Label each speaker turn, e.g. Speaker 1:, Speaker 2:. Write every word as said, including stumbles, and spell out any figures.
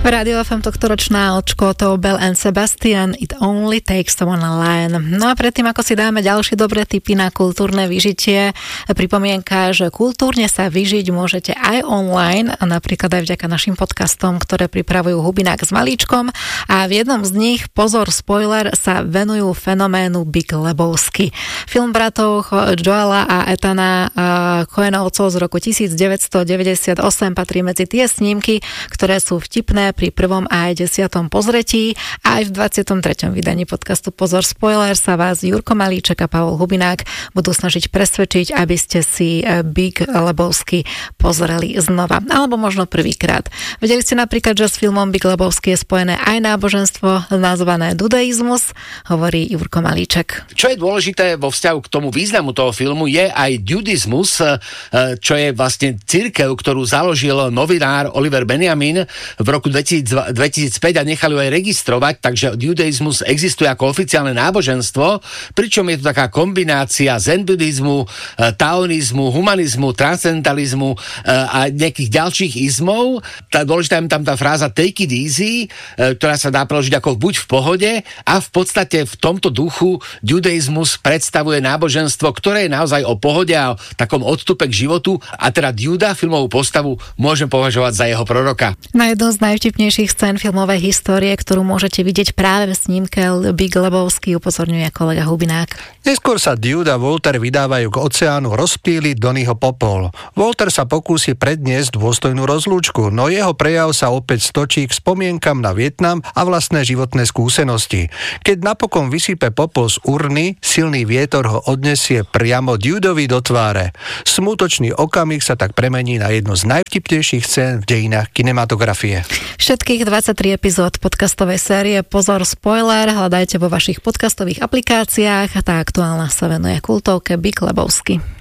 Speaker 1: Radio ef em tohtoročná od Škótov Bell and Sebastian It Only Takes One Lion. No a predtým, ako si dáme ďalšie dobré tipy na kultúrne vyžitie, pripomienka, že kultúrne sa vyžiť môžete aj online, a napríklad aj vďaka našim podcastom, ktoré pripravujú Hubinák s Malíčkom, a v jednom z nich, pozor, spoiler, sa venujú fenoménu Big Lebowski. Film bratov Joela a Ethana Coenovcov z roku devätnásťstodeväťdesiatosem patrí medzi tie snímky, ktoré sú vtipné pri prvom a aj desiatom pozretí. A aj v dvadsiatom treťom vydaní podcastu Pozor, spoiler sa vás Jurko Malíček a Pavol Hubinák budú snažiť presvedčiť, aby ste si Big Lebowski pozreli znova, alebo možno prvýkrát. Vedeli ste napríklad, že s filmom Big Lebowski je spojené aj náboženstvo nazvané dudeizmus, hovorí Jurko Malíček.
Speaker 2: Čo je dôležité vo vzťahu k tomu významu toho filmu je aj dudizmus, čo je vlastne cirkev, ktorú založil novinár Oliver Benjamin v roku dvetisícpäť a nechali ju aj registrovať, takže judaizmus existuje ako oficiálne náboženstvo, pričom je to taká kombinácia zen buddhizmu, taoizmu, humanizmu, transcendentalizmu a nejakých ďalších izmov. Tá dôležitá je tam tá fráza take it easy, ktorá sa dá preložiť ako buď v pohode, a v podstate v tomto duchu judaizmus predstavuje náboženstvo, ktoré je naozaj o pohode a o takom odstupe k životu, a teda Juda, filmovú postavu, môžem považovať za jeho proroka.
Speaker 1: Na jednu z najvtipnejších scén filmovej histórie, ktorú môžete vidieť práve v snímke Big Lebowski, upozorňuje kolega Hubinák.
Speaker 3: Neskôr sa Dude a Walter vydávajú k oceánu rozptýliť Donnieho popol. Walter sa pokúsi predniesť dôstojnú rozlúčku, no jeho prejav sa opäť stočí k spomienkam na Vietnam a vlastné životné skúsenosti. Keď napokon vysype popol z urny, silný vietor ho odnesie priamo Dudeovi do tváre. Smutočný okamih sa tak premení na jednu z najvtipnejších scén v dejinách kinematografie.
Speaker 1: Všetkých dvadsaťtri epizód podcastovej série Pozor, spoiler hľadajte vo vašich podcastových aplikáciách. Tá aktuálna sa venuje kultovke Big Lebowski.